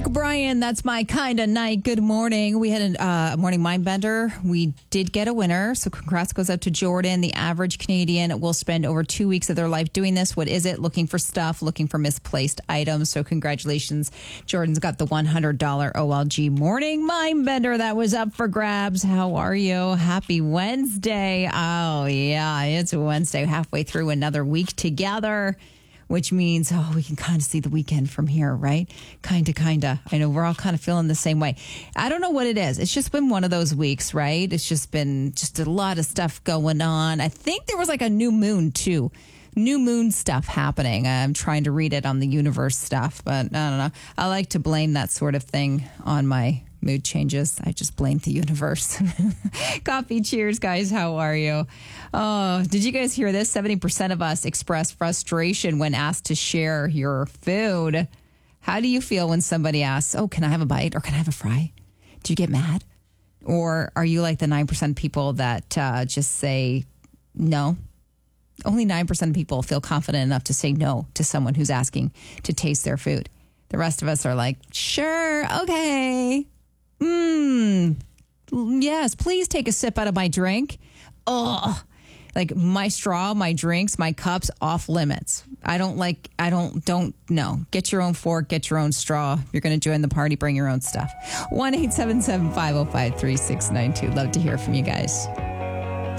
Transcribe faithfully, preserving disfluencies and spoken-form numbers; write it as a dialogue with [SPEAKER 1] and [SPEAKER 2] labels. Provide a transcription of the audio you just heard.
[SPEAKER 1] O'Brien, that's my kind of night. Good morning. We had a uh, morning mind bender. We did get a winner, so congrats goes out to Jordan. The average Canadian will spend over two weeks of their life doing this. What is it? Looking for stuff, looking for misplaced items. So congratulations. Jordan's got the one hundred dollars O L G morning mind bender that was up for grabs. How are you? Happy Wednesday. Oh, yeah, it's Wednesday, halfway through another week together. Which means, oh, we can kind of see the weekend from here, right? Kind of, kind of. I know we're all kind of feeling the same way. I don't know what it is. It's just been one of those weeks, right? It's just been just a lot of stuff going on. I think there was like a new moon, too. New moon stuff happening. I'm trying to read it on the universe stuff, but I don't know. I like to blame that sort of thing on my mood changes. I just blame the universe. Coffee, cheers, guys. How are you? Oh, did you guys hear this? seventy percent of us express frustration when asked to share your food. How do you feel when somebody asks, oh, can I have a bite or can I have a fry? Do you get mad? Or are you like the nine percent of people that uh, just say no? Only nine percent of people feel confident enough to say no to someone who's asking to taste their food. The rest of us are like, sure, okay. Mmm, yes, please take a sip out of my drink. Oh, like my straw, my drinks, my cups, off limits. I don't like, I don't, don't, no. Get your own fork, get your own straw. You're going to join the party, bring your own stuff. one eight seven seven, five oh five, three six nine two. Love to hear from you guys.